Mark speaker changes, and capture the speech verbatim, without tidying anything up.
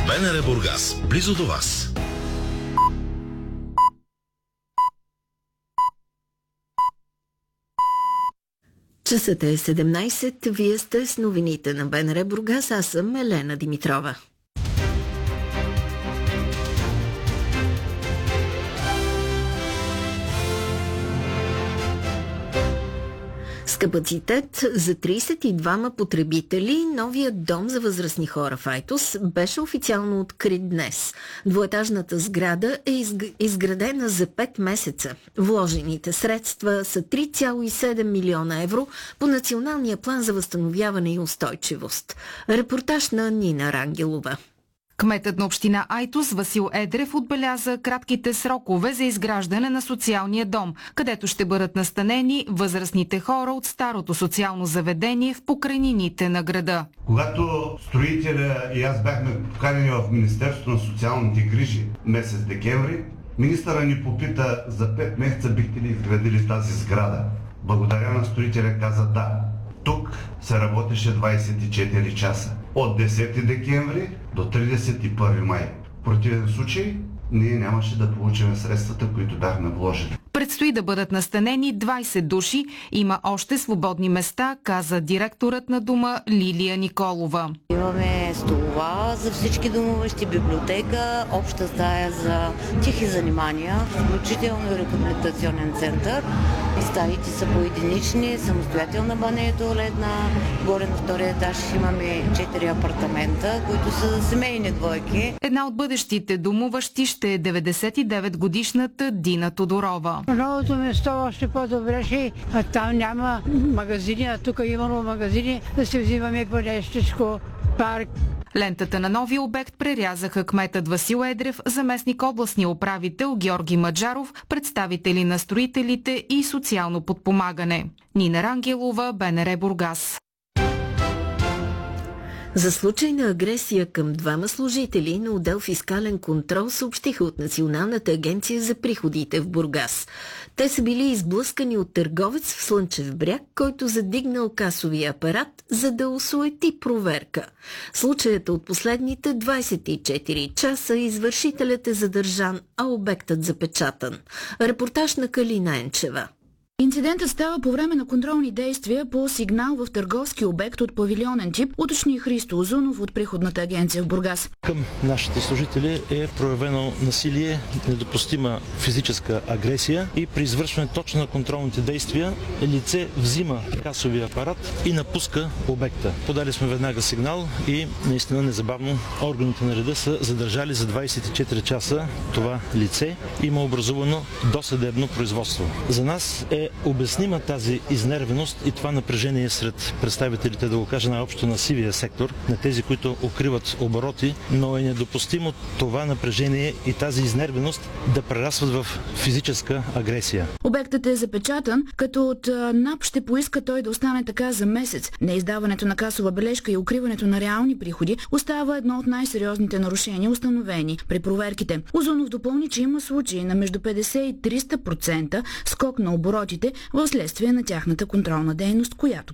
Speaker 1: БНР Бургас, близо до вас.
Speaker 2: Часът е седемнайсет. Вие сте с новините на БНР Бургас. Аз съм Елена Димитрова. С капацитет за трийсет и двама потребители, новият дом за възрастни хора в Айтос беше официално открит днес. Двоетажната сграда е изградена за пет месеца. Вложените средства са три цяло и седем милиона евро по Националния план за възстановяване и устойчивост. Репортаж на Нина Рангелова.
Speaker 3: Кметът на община Айтос Васил Едрев отбеляза кратките срокове за изграждане на социалния дом, където ще бъдат настанени възрастните хора от старото социално заведение в покрайнините на града.
Speaker 4: Когато строителя и аз бяхме поканени в Министерството на социалните грижи месец декември, министъра ни попита: за пет месеца бихте ли изградили тази сграда? Благодаря на строителя, каза да. Тук се работеше двайсет и четири часа. От десети декември до тридесет и първи май. В противен случай ние нямаше да получим средствата, които бяхме вложили.
Speaker 3: Предстои да бъдат настанени двайсет души. Има още свободни места, каза директорът на дома Лилия Николова.
Speaker 5: Имаме столова за всички домуващи, библиотека, обща стая за тихи занимания, включително и рехабилитационен център. Стаите са поединични, самостоятелна баня и туалетна. Горе на втория етаж имаме четири апартамента, които са за семейни двойки.
Speaker 3: Една от бъдещите домуващи ще е деветдесет и девет годишната Дина Тодорова.
Speaker 6: Новото место още по-добре, а там няма магазини, а тук имало магазини, да се взимаме по нещичко, парк.
Speaker 3: Лентата на новия обект прерязаха кметът Васил Едрев, заместник областния управител Георги Маджаров, представители на строителите и социално подпомагане. Нина Рангелова, БНР Бургас.
Speaker 2: За случай на агресия към двама служители на отдел фискален контрол съобщиха от Националната агенция за приходите в Бургас. Те са били изблъскани от търговец в Слънчев бряг, който задигнал касовия апарат, за да осуети проверка. Случаят от последните двайсет и четири часа, извършителят е задържан, а обектът запечатан. Репортаж на Калина Енчева.
Speaker 7: Инцидентът става по време на контролни действия по сигнал в търговски обект от павилионен тип, уточни Христо Озунов от приходната агенция в Бургас.
Speaker 8: Към нашите служители е проявено насилие, недопустима физическа агресия и при извършване точно на контролните действия лице взима касовия апарат и напуска обекта. Подали сме веднага сигнал и наистина незабавно органите на реда са задържали за двайсет и четири часа това лице. Има образувано досъдебно производство. За нас е обяснима тази изнервеност и това напрежение сред представителите, да го кажа най-общо, на сивия сектор, на тези, които укриват обороти, но е недопустимо това напрежение и тази изнервеност да прерастват в физическа агресия.
Speaker 7: Обектът е запечатан, като от НАП ще поиска той да остане така за месец. Неиздаването на касова бележка и укриването на реални приходи остава едно от най-сериозните нарушения, установени при проверките. Озунов допълни, че има случаи на между петдесет и триста процента скок на оборотите в следствие на тяхната контролна дейност, която